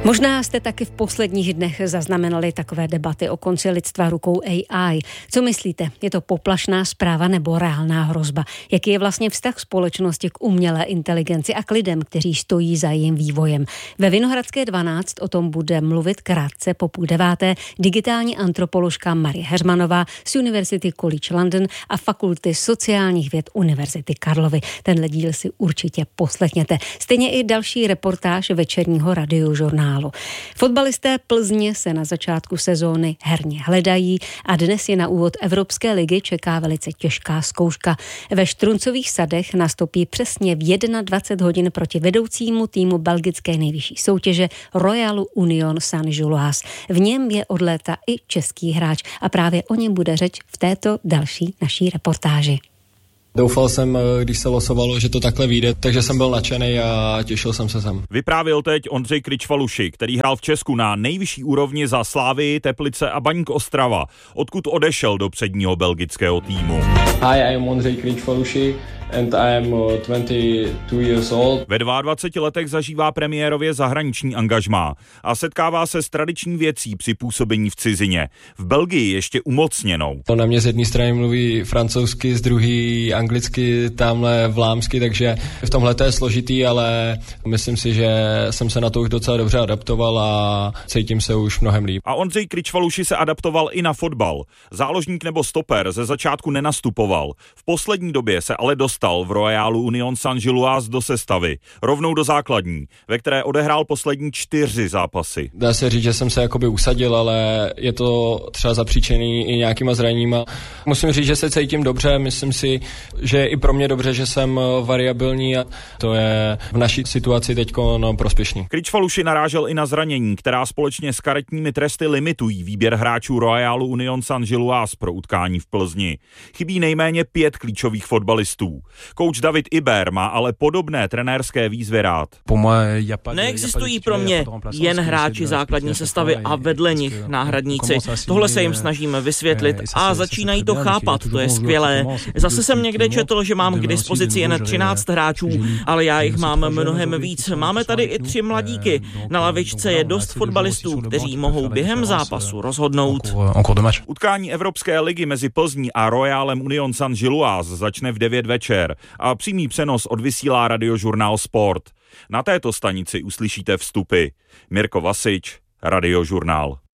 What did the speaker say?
Možná jste taky v posledních dnech zaznamenali takové debaty o konci lidstva rukou AI. Co myslíte? Je to poplašná zpráva nebo reálná hrozba? Jaký je vlastně vztah společnosti k umělé inteligenci a k lidem, kteří stojí za jejím vývojem? Ve Vinohradské 12 o tom bude mluvit krátce po 8:30 digitální antropoložka Marie Heřmanová z University College London a Fakulty sociálních věd Univerzity Karlovy. Tenhle díl si určitě poslechněte. Stejně i další reportáž večerního Radiožurnálu. Fotbalisté Plzně se na začátku sezóny herně hledají a dnes je na úvod Evropské ligy čeká velice těžká zkouška. Ve Štruncových sadech nastoupí přesně v 21 hodin proti vedoucímu týmu belgické nejvyšší soutěže Royalu Union Saint-Gilloise. V něm je od léta i český hráč a právě o něm bude řeč v této další naší reportáži. Doufal jsem, když se losovalo, že to takhle vyjde, takže jsem byl nadšený a těšil jsem se sem. Vyprávěl teď Ondřej Kryčvaluši, který hrál v Česku na nejvyšší úrovni za Slávii, Teplice a Baník Ostrava, odkud odešel do předního belgického týmu. Hi, I'm Ondřej Kryčvaluši and I'm 22 years old. Ve 22 letech zažívá premiérově zahraniční angažmá a setkává se s tradiční věcí při působení v cizině. V Belgii ještě umocněnou. To na mě z jedné strany mluví francouzsky, z druhé anglicky, tamhle vlámsky, takže v tomhle to je složitý, ale myslím si, že jsem se na to už docela dobře adaptoval a cítím se už mnohem líp. A Ondřej Kryčvaluši se adaptoval i na fotbal. Záložník nebo stoper ze začátku nenastupoval. V poslední době se ale dostal v Royalu Union Saint-Gilloise do sestavy, rovnou do základní, ve které odehrál poslední 4 zápasy. Dá se říct, že jsem se jakoby usadil, ale je to třeba zapříčený i nějakýma zraněníma. Musím říct, že se cítím dobře, myslím si, že je i pro mě dobře, že jsem variabilní a to je v naší situaci teďko prospěšný. Kryčvaluši narážel i na zranění, která společně s karetními tresty limitují výběr hráčů Royalu Union Saint-Gilloise pro utkání v Plzni. Chybí nejméně 5 klíčových fotbalistů. Kouč David Iber má ale podobné trenérské výzvy rád. Neexistují pro mě jen hráči základní sestavy a vedle nich náhradníci. Tohle se jim snažíme vysvětlit a začínají to chápat, to je skvělé. Zase jsem někde četl, že mám k dispozici jen 13 hráčů, ale já jich mám mnohem víc. Máme tady i 3 mladíky. Na lavičce je dost fotbalistů, kteří mohou během zápasu rozhodnout. Utkání Evropské ligy mezi Plzní a Royalem Union Saint-Gilloise začne v 9 večer a přímý přenos odvysílá Radiožurnál Sport. Na této stanici uslyšíte vstupy. Mirko Vasič, Radiožurnál.